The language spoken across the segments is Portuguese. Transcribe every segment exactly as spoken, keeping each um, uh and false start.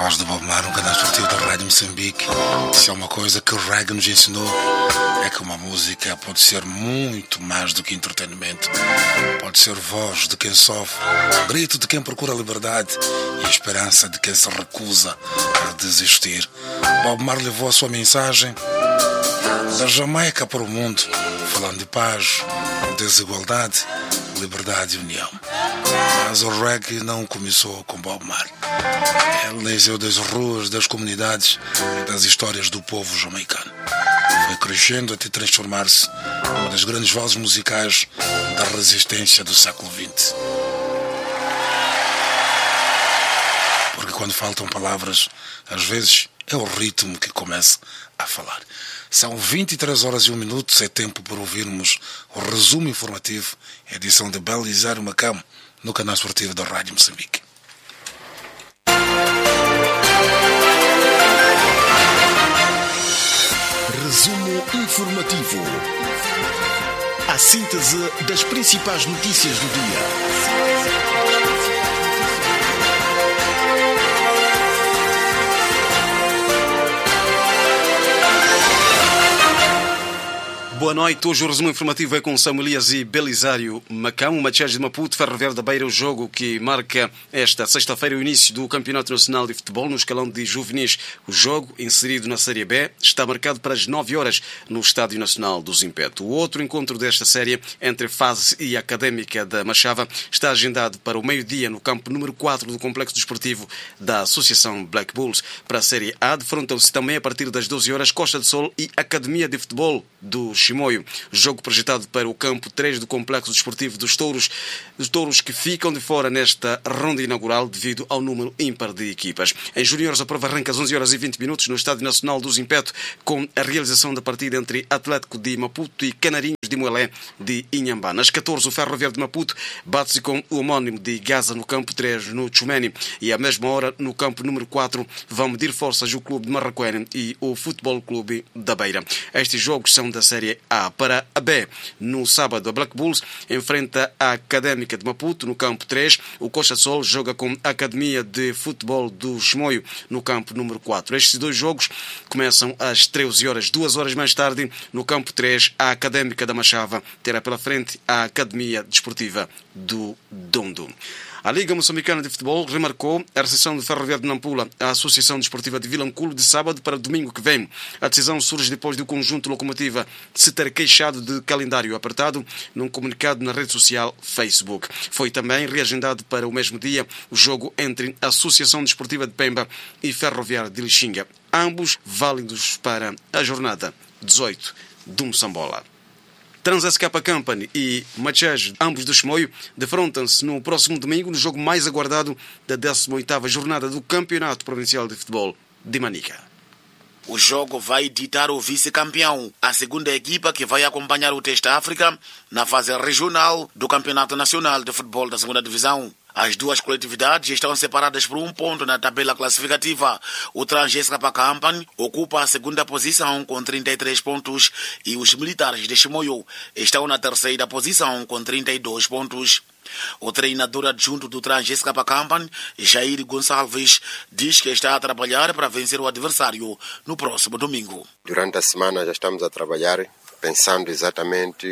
voz do Bob Marley, um canal esportivo da Rádio Moçambique. Se é uma coisa que o reggae nos ensinou, é que uma música pode ser muito mais do que entretenimento. Pode ser voz de quem sofre, grito de quem procura a liberdade e a esperança de quem se recusa a desistir. Bob Marley levou a sua mensagem da Jamaica para o mundo, falando de paz, desigualdade, liberdade e união. Mas o reggae não começou com Bob Marley. Ele nasceu das ruas, das comunidades e das histórias do povo jamaicano. Foi crescendo até transformar-se numa das grandes vozes musicais da resistência do século vinte. Porque quando faltam palavras, às vezes é o ritmo que começa a falar. São vinte e três horas e um minuto, é tempo para ouvirmos o resumo informativo, edição de Belisário Macam, no canal esportivo da Rádio Moçambique. Resumo informativo. A síntese das principais notícias do dia. Boa noite, hoje o resumo informativo é com Samuel Elias e Belisário Macam. O Machés de Maputo, Ferroviário da Beira, o jogo que marca esta sexta-feira o início do Campeonato Nacional de Futebol no escalão de juvenis. O jogo, inserido na Série B, está marcado para as nove horas no Estádio Nacional do Zimpeto. O outro encontro desta série entre Fase e Académica da Machava está agendado para o meio-dia no campo número quatro do Complexo Desportivo da Associação Black Bulls. Para a Série A, defrontam-se também a partir das doze horas Costa do Sol e Academia de Futebol do Chimoio. Jogo projetado para o campo três do Complexo Desportivo dos Touros, dos Touros que ficam de fora nesta ronda inaugural devido ao número ímpar de equipas. Em Júniores, a prova arranca às onze horas e vinte minutos no Estádio Nacional do Zimpeto, com a realização da partida entre Atlético de Maputo e Canarinhos de Moelé de Inhambane. Às catorze, o Ferroviário de Maputo bate-se com o homónimo de Gaza no campo três no Tchumeni, e à mesma hora no campo número quatro vão medir forças o Clube de Marraquém e o Futebol Clube da Beira. Estes jogos são da Série A. Para a B, no sábado, a Black Bulls enfrenta a Académica de Maputo no campo três. O Costa Sol joga com a Academia de Futebol do Chimoio no campo número quatro. Estes dois jogos começam às treze horas. Duas horas mais tarde, no campo três, a Académica da Machava terá pela frente a Academia Desportiva do Dondo. A Liga Moçambicana de Futebol remarcou a recepção do Ferroviário de Nampula à Associação Desportiva de Vilanculo de sábado para domingo que vem. A decisão surge depois do conjunto Locomotiva se ter queixado de calendário apertado num comunicado na rede social Facebook. Foi também reagendado para o mesmo dia o jogo entre a Associação Desportiva de Pemba e Ferroviário de Lixinga, ambos válidos para a jornada dezoito do Moçambola. Trans-S K Company e Machés, ambos do Chimoio, defrontam-se no próximo domingo no jogo mais aguardado da décima oitava jornada do Campeonato Provincial de Futebol de Manica. O jogo vai ditar o vice-campeão, a segunda equipa que vai acompanhar o Teste África na fase regional do Campeonato Nacional de Futebol da segunda Divisão. As duas coletividades estão separadas por um ponto na tabela classificativa. O Trans-S K Company ocupa a segunda posição com trinta e três pontos e os militares de Chimoio estão na terceira posição com trinta e dois pontos. O treinador adjunto do Trans-S K Company, Jair Gonçalves, diz que está a trabalhar para vencer o adversário no próximo domingo. Durante a semana já estamos a trabalhar pensando exatamente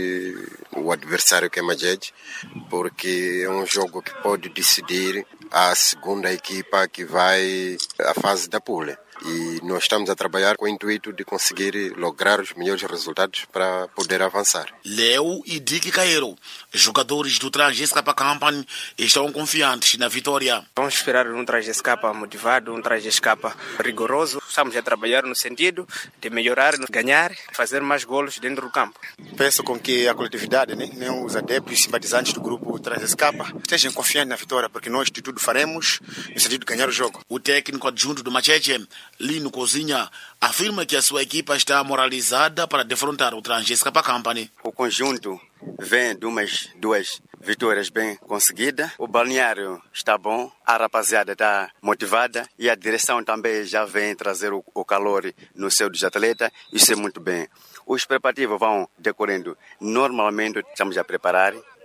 o adversário que é Majed, porque é um jogo que pode decidir a segunda equipa que vai à fase da pool. E nós estamos a trabalhar com o intuito de conseguir lograr os melhores resultados para poder avançar. Leo e Dick Caeiro, jogadores do Trans-S K Company, estão confiantes na vitória. Vamos esperar um Trans-S K motivado, um Trans-S K rigoroso. Estamos a trabalhar no sentido de melhorar, ganhar, fazer mais golos dentro do campo. Penso com que a coletividade, né, nem os adeptos e simpatizantes do grupo Trans-S K estejam confiantes na vitória, porque nós de tudo faremos no sentido de ganhar o jogo. O técnico adjunto do Macheche, Lino Cozinha, afirma que a sua equipa está moralizada para defrontar o Trans-S K Company. O conjunto vem de umas duas vitórias bem conseguidas. O balneário está bom, a rapaziada está motivada e a direção também já vem trazer o, o calor no seu dos atletas. Isso é muito bem. Os preparativos vão decorrendo normalmente, estamos a preparar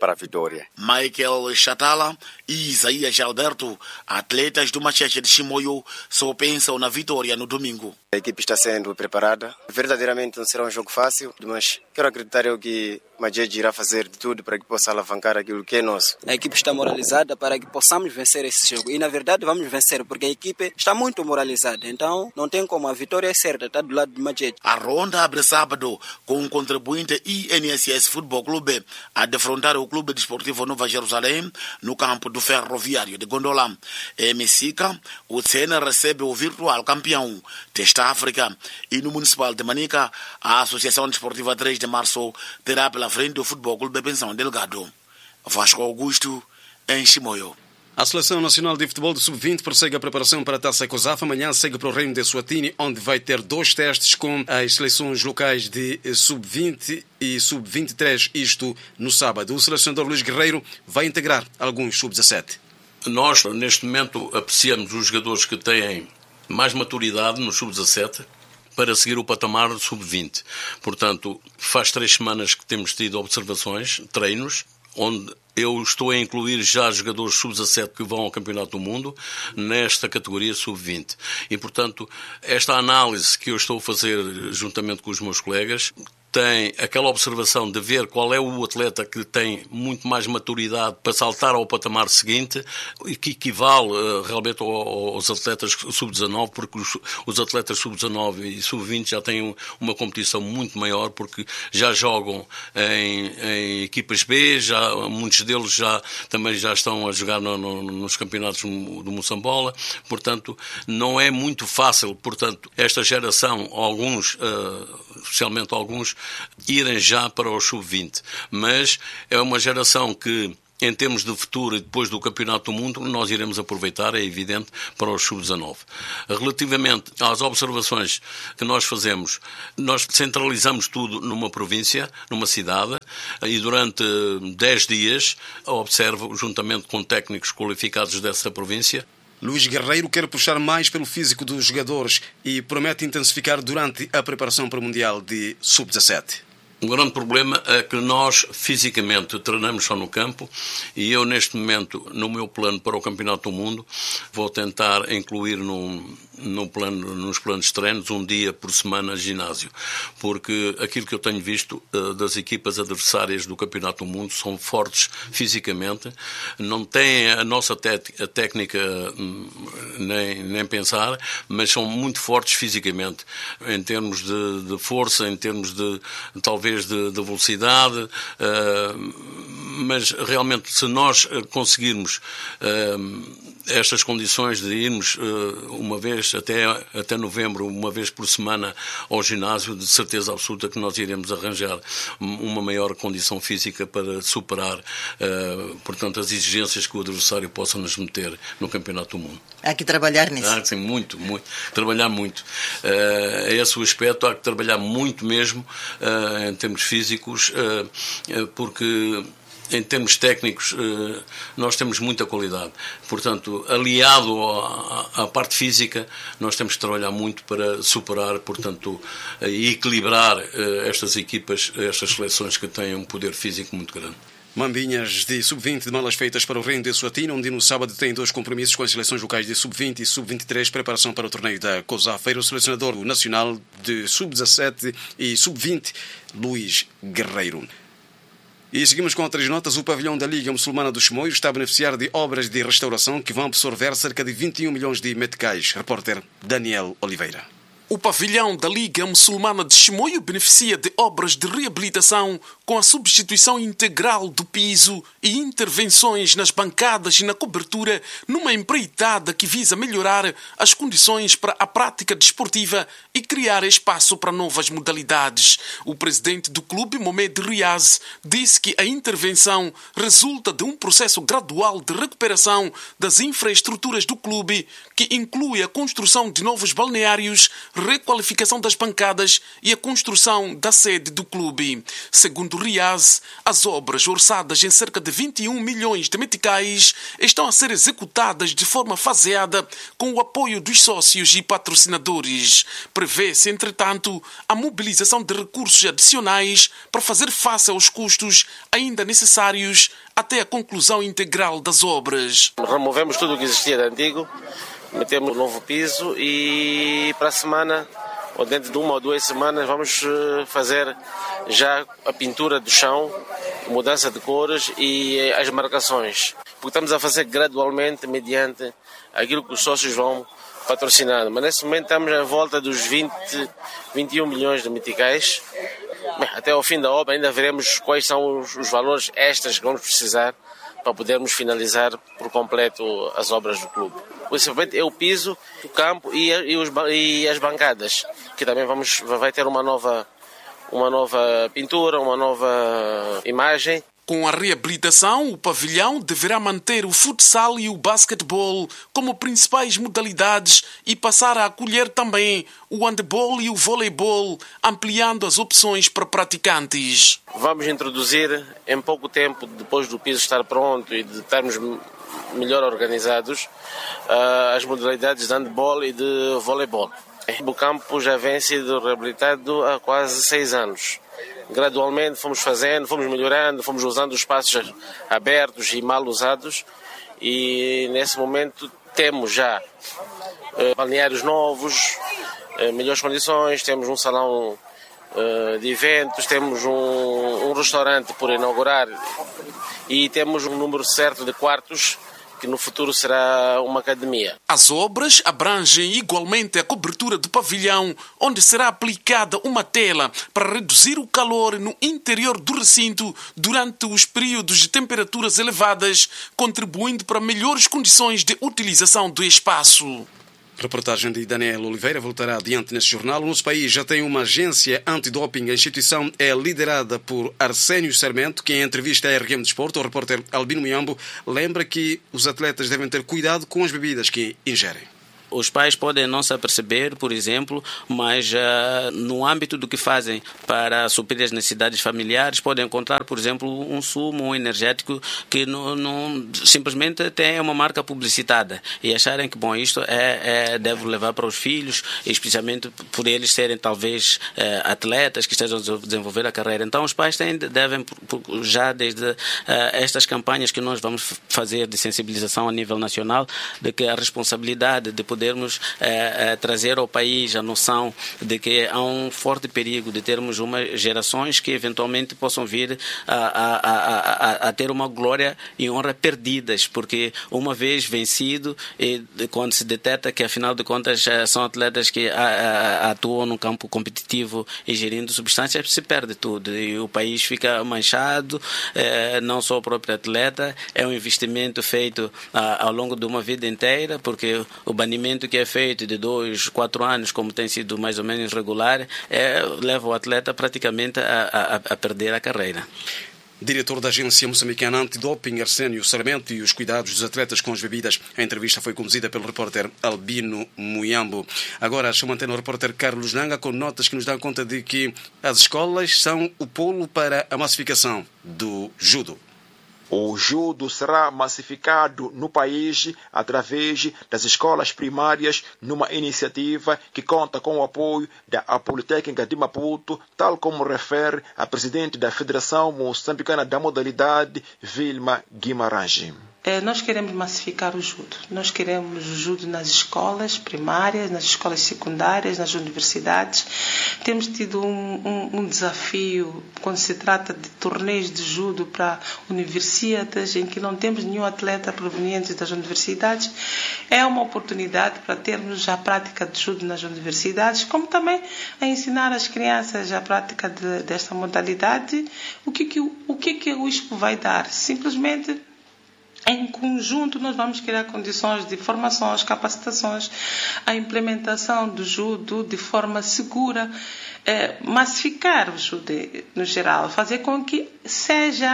para a vitória. Michael Chatala e Isaías Alberto, atletas do Macheche de Chimoio, só pensam na vitória no domingo. A equipe está sendo preparada. Verdadeiramente não será um jogo fácil, mas quero acreditar eu que Majeje irá fazer de tudo para que possa alavancar aquilo que é nosso. A equipe está moralizada para que possamos vencer esse jogo. E na verdade vamos vencer, porque a equipe está muito moralizada. Então não tem como, a vitória é certa, está do lado de Majeje. A ronda abre sábado com um contribuinte I N S S Futebol Clube a defrontar o Clube Desportivo Nova Jerusalém no campo do Ferroviário de Gondola. Em Messica, o Sena recebe o virtual campeão Testa África, e no Municipal de Manica, a Associação Desportiva três de Março terá pela frente o Futebol Clube Pensão Delgado. Vasco Augusto, em Chimoio. A Seleção Nacional de Futebol de sub vinte prossegue a preparação para a Taça COSAF. Amanhã segue para o Reino de Eswatini, onde vai ter dois testes com as seleções locais de sub vinte e sub vinte e três, isto no sábado. O selecionador Luís Guerreiro vai integrar alguns sub dezassete. Nós, neste momento, apreciamos os jogadores que têm mais maturidade no sub dezassete para seguir o patamar do sub vinte. Portanto, faz três semanas que temos tido observações, treinos, onde eu estou a incluir já jogadores sub dezassete que vão ao Campeonato do Mundo nesta categoria sub vinte. E, portanto, esta análise que eu estou a fazer juntamente com os meus colegas tem aquela observação de ver qual é o atleta que tem muito mais maturidade para saltar ao patamar seguinte e que equivale uh, realmente aos atletas sub dezanove, porque os, os atletas sub dezanove e sub vinte já têm um, uma competição muito maior, porque já jogam em, em equipas B, já, muitos deles já, também já estão a jogar no, no, nos campeonatos do Moçambola. Portanto, não é muito fácil, portanto, esta geração, alguns, uh, especialmente alguns, irem já para o sub vinte. Mas é uma geração que, em termos de futuro e depois do Campeonato do Mundo, nós iremos aproveitar, é evidente, para o sub dezanove. Relativamente às observações que nós fazemos, nós centralizamos tudo numa província, numa cidade, e durante dez dias observo, juntamente com técnicos qualificados dessa província. Luís Guerreiro quer puxar mais pelo físico dos jogadores e promete intensificar durante a preparação para o Mundial de sub dezassete. O grande problema é que nós fisicamente treinamos só no campo, e eu neste momento, no meu plano para o Campeonato do Mundo, vou tentar incluir no, no plano, nos planos de treinos um dia por semana ginásio, porque aquilo que eu tenho visto uh, das equipas adversárias do Campeonato do Mundo são fortes fisicamente, não têm a nossa a técnica hum, nem, nem pensar, mas são muito fortes fisicamente, em termos de, de força, em termos de talvez De, de velocidade, uh, mas realmente se nós conseguirmos uh, estas condições de irmos uh, uma vez até, até novembro, uma vez por semana ao ginásio, de certeza absoluta que nós iremos arranjar uma maior condição física para superar uh, portanto, as exigências que o adversário possa nos meter no Campeonato do Mundo. Há que trabalhar nisso. Há sim, muito, muito. Trabalhar muito. Uh, é esse o aspecto, há que trabalhar muito mesmo uh, em termos físicos, uh, uh, porque em termos técnicos uh, nós temos muita qualidade. Portanto, aliado à, à parte física, nós temos que trabalhar muito para superar, portanto, uh, e equilibrar uh, estas equipas, estas seleções que têm um poder físico muito grande. Mambinhas de sub vinte de malas feitas para o Reino de Eswatini, onde no sábado tem dois compromissos com as seleções locais de sub vinte e sub vinte e três, preparação para o torneio da COSAF. O selecionador nacional de sub dezassete e sub vinte, Luís Guerreiro. E seguimos com outras notas. O pavilhão da Liga Muçulmana do Chimoio está a beneficiar de obras de restauração que vão absorver cerca de vinte e um milhões de meticais. Repórter Daniel Oliveira. O pavilhão da Liga Muçulmana de Chimoio beneficia de obras de reabilitação com a substituição integral do piso e intervenções nas bancadas e na cobertura, numa empreitada que visa melhorar as condições para a prática desportiva e criar espaço para novas modalidades. O presidente do clube, Mohamed Riaz, disse que a intervenção resulta de um processo gradual de recuperação das infraestruturas do clube, que inclui a construção de novos balneários, requalificação das bancadas e a construção da sede do clube. Segundo o Riaz, as obras orçadas em cerca de vinte e um milhões de meticais estão a ser executadas de forma faseada com o apoio dos sócios e patrocinadores. Prevê-se, entretanto, a mobilização de recursos adicionais para fazer face aos custos ainda necessários até a conclusão integral das obras. Removemos tudo o que existia de antigo, metemos um novo piso e para a semana, ou dentro de uma ou duas semanas, vamos fazer já a pintura do chão, mudança de cores e as marcações. Porque estamos a fazer gradualmente mediante aquilo que os sócios vão patrocinando. Mas nesse momento estamos em volta dos vinte, vinte e um milhões de meticais. Bem, até ao fim da obra ainda veremos quais são os, os valores extras que vamos precisar para podermos finalizar por completo as obras do clube. Principalmente é o piso, o campo e, e, os, e as bancadas, que também vamos, vai ter uma nova, uma nova pintura, uma nova imagem. Com a reabilitação, o pavilhão deverá manter o futsal e o basquetebol como principais modalidades e passar a acolher também o handebol e o voleibol, ampliando as opções para praticantes. Vamos introduzir em pouco tempo, depois do piso estar pronto e de estarmos melhor organizados, as modalidades de handebol e de voleibol. O campo já vem sido reabilitado há quase seis anos. Gradualmente fomos fazendo, fomos melhorando, fomos usando os espaços abertos e mal usados e nesse momento temos já uh, balneários novos, uh, melhores condições, temos um salão uh, de eventos, temos um, um restaurante por inaugurar e temos um número certo de quartos que no futuro será uma academia. As obras abrangem igualmente a cobertura do pavilhão, onde será aplicada uma tela para reduzir o calor no interior do recinto durante os períodos de temperaturas elevadas, contribuindo para melhores condições de utilização do espaço. Reportagem de Daniel Oliveira voltará adiante neste jornal. O nosso país já tem uma agência antidoping. A instituição é liderada por Arsénio Sarmento, que em entrevista à R M Desporto, o repórter Albino Muyambo, lembra que os atletas devem ter cuidado com as bebidas que ingerem. Os pais podem não se aperceber, por exemplo, mas uh, no âmbito do que fazem para suprir as necessidades familiares, podem encontrar, por exemplo, um sumo, um energético que não, não, simplesmente tem uma marca publicitada e acharem que, bom, isto é, é, deve levar para os filhos, especialmente por eles serem talvez uh, atletas que estejam a desenvolver a carreira. Então os pais têm, devem, já desde uh, estas campanhas que nós vamos fazer de sensibilização a nível nacional, de que a responsabilidade de poder podermos eh, eh, trazer ao país a noção de que há um forte perigo de termos umas gerações que eventualmente possam vir a, a, a, a, a ter uma glória e honra perdidas, porque uma vez vencido, e quando se detecta que afinal de contas são atletas que a, a, atuam no campo competitivo ingerindo substâncias, se perde tudo e o país fica manchado, eh, não só o próprio atleta, é um investimento feito ah, ao longo de uma vida inteira, porque o banimento que é feito de dois, quatro anos, como tem sido mais ou menos regular, é, leva o atleta praticamente a, a, a perder a carreira. Diretor da Agência Moçambicana Antidoping, Arsénio Sarmento, e os cuidados dos atletas com as bebidas. A entrevista foi conduzida pelo repórter Albino Muyambo. Agora chama-te o repórter Carlos Nanga com notas que nos dão conta de que as escolas são o polo para a massificação do judo. O judo será massificado no país através das escolas primárias numa iniciativa que conta com o apoio da Politécnica de Maputo, tal como refere a presidente da Federação Moçambicana da Modalidade, Vilma Guimarães. Nós queremos massificar o judo. Nós queremos o judo nas escolas primárias, nas escolas secundárias, nas universidades. Temos tido um, um, um desafio quando se trata de torneios de judo para universidades, em que não temos nenhum atleta proveniente das universidades. É uma oportunidade para termos a prática de judo nas universidades, como também a ensinar as crianças a prática de, desta modalidade. O que, que, o que, que o ISPO vai dar? Simplesmente, em conjunto, nós vamos criar condições de formações, capacitações, a implementação do judo de forma segura, eh, massificar o judo no geral, fazer com que seja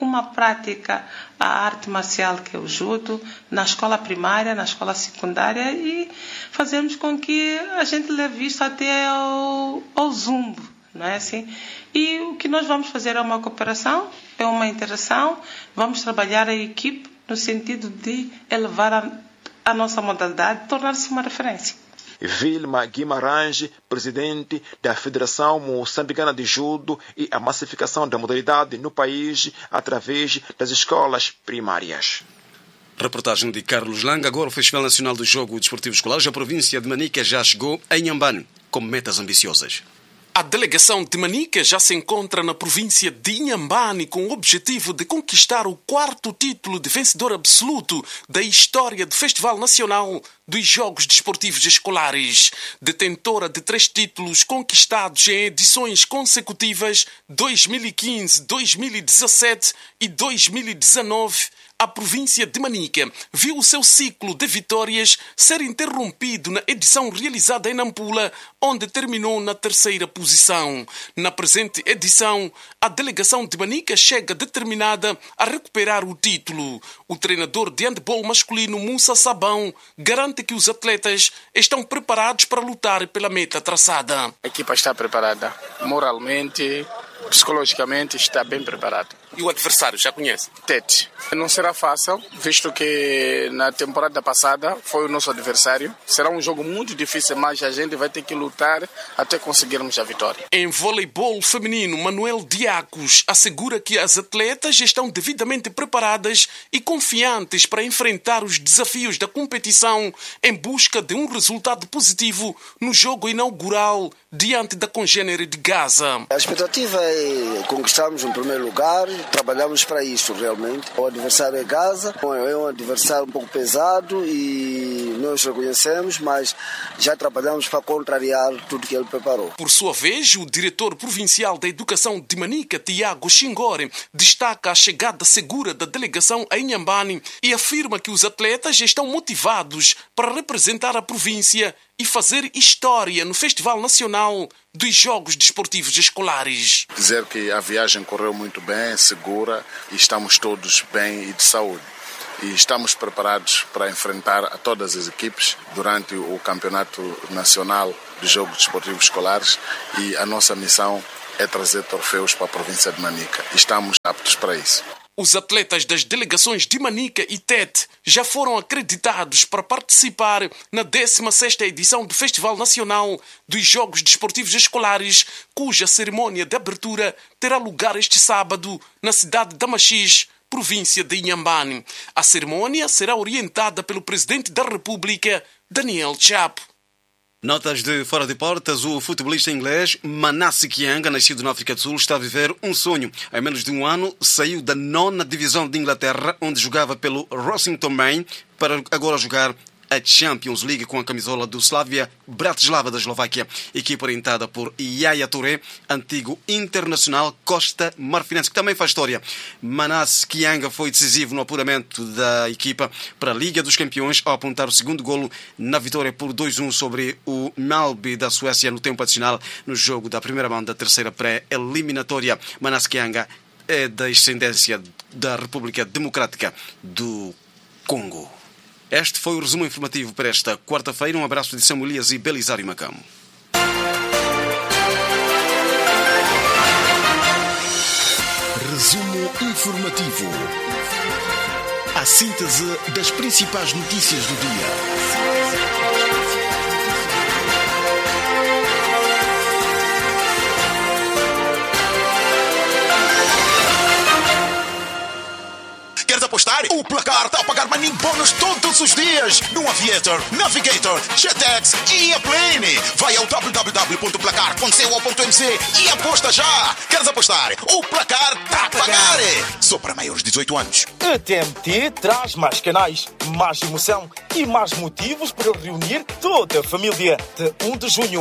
uma prática a arte marcial que é o judo na escola primária, na escola secundária e fazemos com que a gente leve isso até ao, ao zumbo, não é assim? E o que nós vamos fazer é uma cooperação, é uma interação, vamos trabalhar a equipe no sentido de elevar a, a nossa modalidade, tornar-se uma referência. Vilma Guimarães, presidente da Federação Moçambicana de Judo e a massificação da modalidade no país através das escolas primárias. Reportagem de Carlos Lang. Agora o Festival Nacional do Jogo Desportivo Escolar, a província de Manica já chegou a Inhambane com metas ambiciosas. A delegação de Manica já se encontra na província de Inhambane com o objetivo de conquistar o quarto título de vencedor absoluto da história do Festival Nacional dos Jogos Desportivos Escolares. Detentora de três títulos conquistados em edições consecutivas dois mil e quinze, dois mil e dezassete e dois mil e dezenove, a província de Manica viu o seu ciclo de vitórias ser interrompido na edição realizada em Nampula, onde terminou na terceira posição. Na presente edição, a delegação de Manica chega determinada a recuperar o título. O treinador de handball masculino Moussa Sabão garante que os atletas estão preparados para lutar pela meta traçada. A equipa está preparada, moralmente, psicologicamente está bem preparada. E o adversário já conhece? Tete. Não será fácil, visto que na temporada passada foi o nosso adversário. Será um jogo muito difícil, mas a gente vai ter que lutar até conseguirmos a vitória. Em voleibol feminino, Manuel Diacos assegura que as atletas estão devidamente preparadas e confiantes para enfrentar os desafios da competição em busca de um resultado positivo no jogo inaugural diante da congênere de Gaza. A expectativa é conquistarmos um primeiro lugar. Trabalhamos para isso realmente. O adversário é Gaza, é um adversário um pouco pesado e nós reconhecemos, mas já trabalhamos para contrariar tudo que ele preparou. Por sua vez, o diretor provincial da Educação de Manica, Tiago Xingore, destaca a chegada segura da delegação a Inhambane e afirma que os atletas estão motivados para representar a província e fazer história no Festival Nacional dos Jogos Desportivos Escolares. Dizer que a viagem correu muito bem, segura, e estamos todos bem e de saúde. E estamos preparados para enfrentar a todas as equipes durante o Campeonato Nacional dos Jogos Desportivos Escolares e a nossa missão é trazer troféus para a província de Manica. Estamos aptos para isso. Os atletas das delegações de Manica e Tete já foram acreditados para participar na décima sexta edição do Festival Nacional dos Jogos Desportivos Escolares, cuja cerimônia de abertura terá lugar este sábado na cidade de Machis, província de Inhambane. A cerimônia será orientada pelo Presidente da República, Daniel Chapo. Notas de fora de portas, o futebolista inglês Manasseh Kianga, nascido na África do Sul, está a viver um sonho. Há menos de um ano saiu da nona divisão de Inglaterra, onde jogava pelo Rossington Main, para agora jogar a Champions League com a camisola do Slavia Bratislava da Eslováquia, equipa orientada por Yaya Touré, antigo internacional Costa Marfinense, que também faz história. Manasseh Kianga foi decisivo no apuramento da equipa para a Liga dos Campeões ao apontar o segundo golo na vitória por dois a um sobre o Malby da Suécia no tempo adicional no jogo da primeira mão da terceira pré-eliminatória. Manasseh Kianga é da descendência da República Democrática do Congo. Este foi o resumo informativo para esta quarta-feira. Um abraço de Samuel Elias e Belisário Macamo. Resumo informativo. A síntese das principais notícias do dia. Queres apostar? O Placar está a pagar Money Bônus todos os dias no Aviator, Navigator, Jetex e Airplane. Vai ao w w w ponto placar ponto co ponto m z e aposta já. Queres apostar? O Placar está a pagar. Só para maiores de dezoito anos. A T M T traz mais canais, mais emoção e mais motivos para reunir toda a família. De um de junho